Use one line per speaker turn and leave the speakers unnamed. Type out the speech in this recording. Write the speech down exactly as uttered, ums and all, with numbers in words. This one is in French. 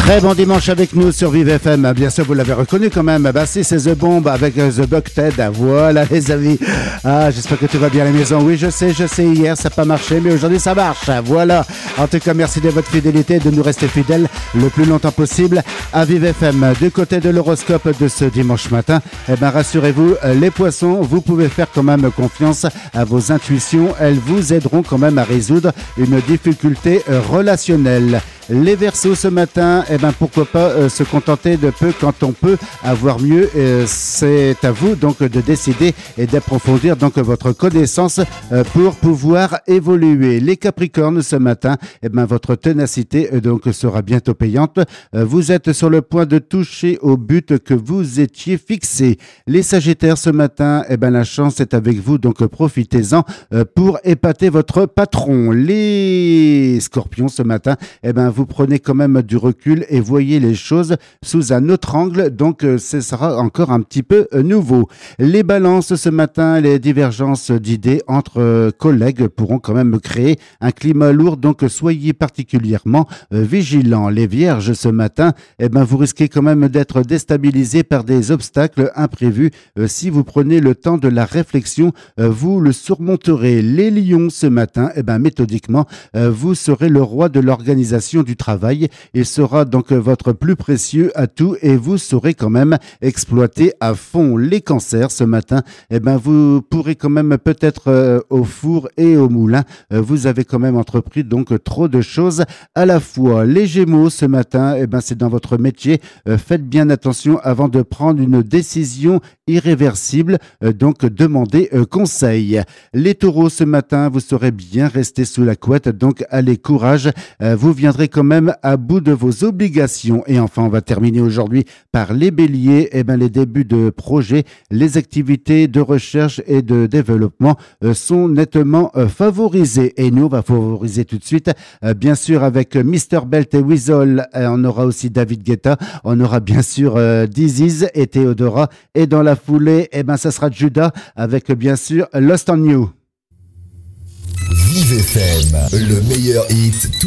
Très bon dimanche avec nous sur Vive F M. Bien sûr, vous l'avez reconnu quand même. Bah, si, c'est The Bomb avec The Buckethead. Voilà, les amis. Ah, j'espère que tout va bien à la maison. Oui, je sais, je sais, hier, ça n'a pas marché, mais aujourd'hui, ça marche. Voilà. En tout cas, merci de votre fidélité, de nous rester fidèles le plus longtemps possible à Vive F M. Du côté de l'horoscope de ce dimanche matin, eh ben, rassurez-vous, les poissons, vous pouvez faire quand même confiance à vos intuitions. Elles vous aideront quand même à résoudre une difficulté relationnelle. Les Verseaux ce matin, eh ben pourquoi pas euh, se contenter de peu quand on peut avoir mieux. Euh, c'est à vous donc de décider et d'approfondir donc votre connaissance euh, pour pouvoir évoluer. Les Capricornes ce matin, eh ben votre ténacité euh, donc sera bientôt payante. Euh, vous êtes sur le point de toucher au but que vous étiez fixé. Les Sagittaires ce matin, eh ben la chance est avec vous donc profitez-en euh, pour épater votre patron. Les Scorpions ce matin, eh ben vous prenez quand même du recul et voyez les choses sous un autre angle, donc euh, ce sera encore un petit peu euh, nouveau. Les Balances ce matin, les divergences d'idées entre euh, collègues pourront quand même créer un climat lourd, donc soyez particulièrement euh, vigilants. Les Vierges ce matin, eh ben vous risquez quand même d'être déstabilisés par des obstacles imprévus. Euh, si vous prenez le temps de la réflexion, euh, vous le surmonterez. Les Lions ce matin, eh ben méthodiquement, euh, vous serez le roi de l'organisation du travail. Il sera donc votre plus précieux atout et vous saurez quand même exploiter à fond. Les Cancers ce matin, eh ben vous pourrez quand même peut-être euh, au four et au moulin. Euh, vous avez quand même entrepris donc trop de choses à la fois. Les Gémeaux ce matin, eh ben c'est dans votre métier. Euh, faites bien attention avant de prendre une décision irréversible. Euh, donc demandez euh, conseil. Les Taureaux ce matin, vous saurez bien rester sous la couette. Donc allez courage. Euh, vous viendrez quand même à bout de vos obligations. Et enfin, on va terminer aujourd'hui par les Béliers. Eh ben, les débuts de projets, les activités de recherche et de développement euh, sont nettement euh, favorisés. Et nous, on va favoriser tout de suite, euh, bien sûr, avec Mister Belt et Weasel. Euh, on aura aussi David Guetta. On aura bien sûr euh, Diziz et Theodora. Et dans la foulée, eh ben, ça sera Judas avec bien sûr Lost on You.
Vive F M, le meilleur hit.